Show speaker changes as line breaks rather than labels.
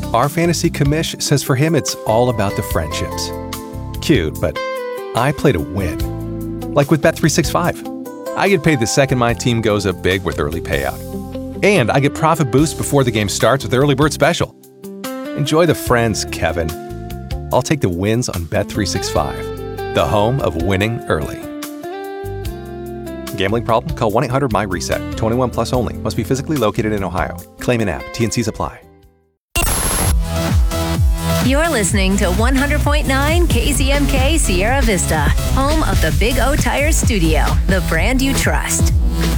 Our fantasy commish says for him it's all about the friendships. Cute, but I play to win. Like with Bet365. I get paid the second my team goes up big with early payout. And I get profit boost before the game starts with Early Bird Special. Enjoy the friends, Kevin. I'll take the wins on Bet365, the home of winning early. Gambling problem? Call 1-800-MY-RESET. 21 plus only. Must be physically located in Ohio. Claim in app. T&Cs apply.
You're listening to 100.9 KZMK Sierra Vista, home of the Big O Tire Studio, the brand you trust.